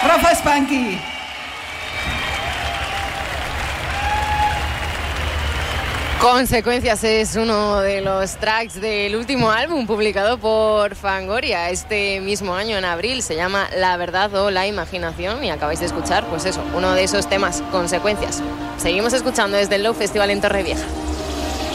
Rafa Spanky. Consecuencias es uno de los tracks del último álbum publicado por Fangoria este mismo año, en abril. Se llama La Verdad o la Imaginación y acabáis de escuchar, pues eso, uno de esos temas, Consecuencias. Seguimos escuchando desde el Low Festival en Torrevieja.